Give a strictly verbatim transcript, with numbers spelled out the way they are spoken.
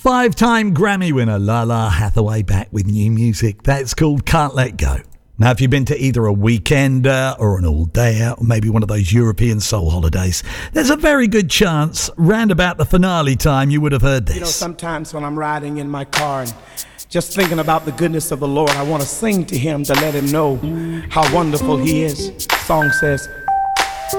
Five-time Grammy winner Lala Hathaway back with new music. That's called Can't Let Go. Now, if you've been to either a weekend uh, or an all-day out, or maybe one of those European soul holidays, there's a very good chance, round about the finale time, you would have heard this. You know, sometimes when I'm riding in my car and just thinking about the goodness of the Lord, I want to sing to him to let him know how wonderful he is. The song says,